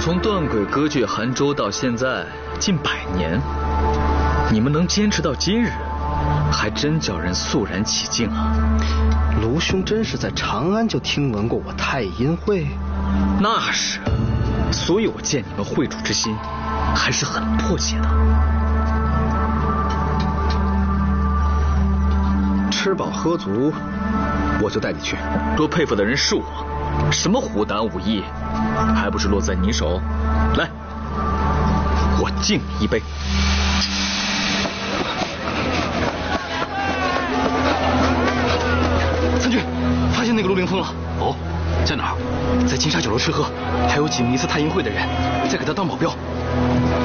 从断轨割据韩州到现在近100年，你们能坚持到今日，还真叫人肃然起敬啊！ 卢兄真是在长安就听闻过我太阴会？ 那是，所以我见你们会主之心还是很迫切的。 吃饱喝足，我就带你去。 若佩服的人是我，什么虎胆武艺，还不是落在你手？来，我敬你一杯。参军，发现那个陆凌风了。哦，在哪儿？在金沙酒楼吃喝，还有几名疑似太阴会的人在给他当保镖。